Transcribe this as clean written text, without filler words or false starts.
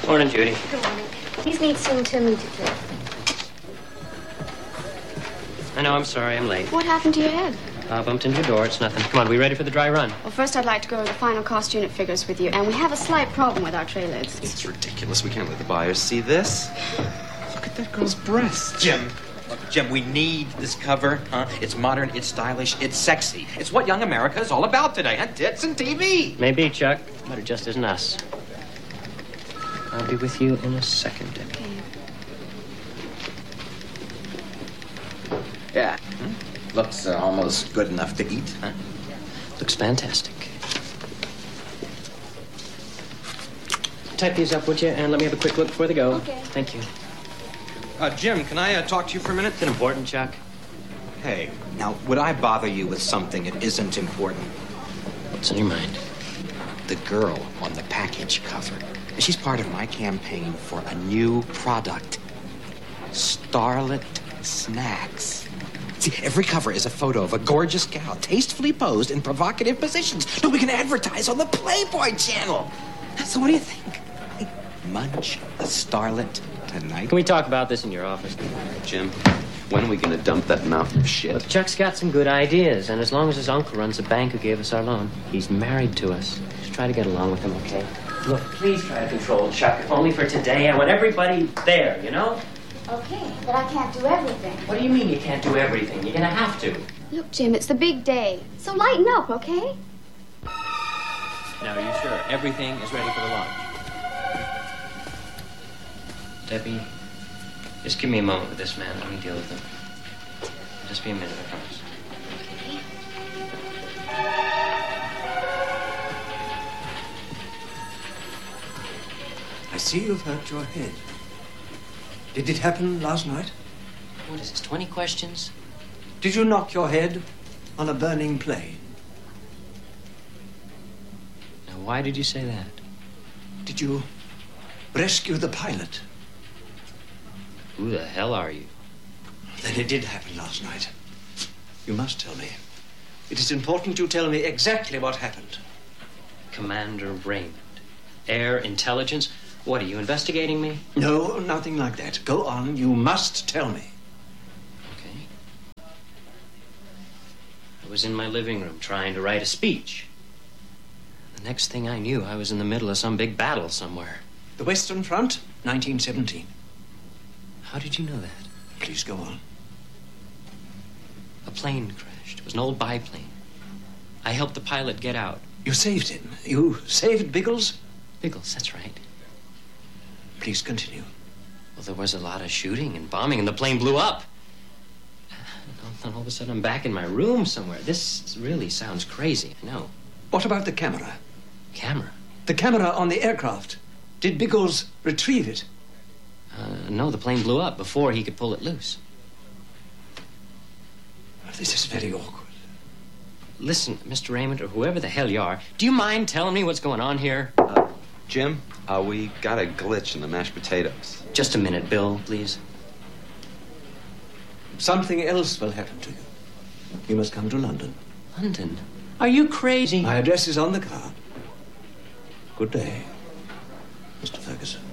Morning, Judy. Good morning. Please meet soon to immediately. I know, I'm sorry, I'm late. What happened to your head? Bumped into your door, it's nothing. Come on, we ready for the dry run? Well, first I'd like to go over the final cost unit figures with you, and we have a slight problem with our tray lids. It's ridiculous. We can't let the buyers see this. Look at that girl's breasts. Jim, look, Jim, we need this cover, huh? It's modern, it's stylish, it's sexy. It's what young America is all about today, huh? Tits and TV. Maybe, Chuck, but it just isn't us. I'll be with you in a second. Okay. Yeah. Looks almost good enough to eat, huh? Looks fantastic. Type these up, would you? And let me have a quick look before they go. Okay. Thank you. Jim, can I talk to you for a minute? Is it important, Chuck? Hey, now, would I bother you with something that isn't important? What's on your mind? The girl on the package cover. She's part of my campaign for a new product. Starlet Snacks. See, every cover is a photo of a gorgeous gal, tastefully posed in provocative positions. No, we can advertise on the Playboy channel. So what do you think? Hey, munch a starlet tonight? Can we talk about this in your office? Jim, when are we going to dump that mountain of shit? Look, Chuck's got some good ideas, and as long as his uncle runs the bank who gave us our loan, he's married to us. Just try to get along with him, okay? Look, please try to control Chuck, if only for today. I want everybody there, you know? Okay, but I can't do everything. What do you mean you can't do everything? You're gonna have to. Look, Jim, it's the big day. So lighten up, okay? Now, are you sure everything is ready for the launch? Debbie, just give me a moment with this man. Let me deal with him. Just be a minute, I promise. I see you've hurt your head. Did it happen last night? What is this, 20 questions? Did you knock your head on a burning plane? Now, why did you say that? Did you rescue the pilot? Who the hell are you? Then it did happen last night. You must tell me. It is important you tell me exactly what happened. Commander Raymond. Air Intelligence? What, are you investigating me? No, nothing like that. Go on. You must tell me. Okay. I was in my living room trying to write a speech. The next thing I knew, I was in the middle of some big battle somewhere. The Western Front, 1917. How did you know that? Please go on. A plane crashed. It was an old biplane. I helped the pilot get out. You saved him. You saved Biggles? Biggles, that's right. Please continue. Well, there was a lot of shooting and bombing, and the plane blew up. And all of a sudden, I'm back in my room somewhere. This really sounds crazy, I know. What about the camera? Camera? The camera on the aircraft. Did Biggles retrieve it? No, the plane blew up before he could pull it loose. This is very awkward. Listen, Mr. Raymond, or whoever the hell you are, do you mind telling me what's going on here? Jim, we got a glitch in the mashed potatoes. Just a minute, Bill, please. Something else will happen to you. You must come to London. London? Are you crazy? My address is on the card. Good day, Mr. Ferguson.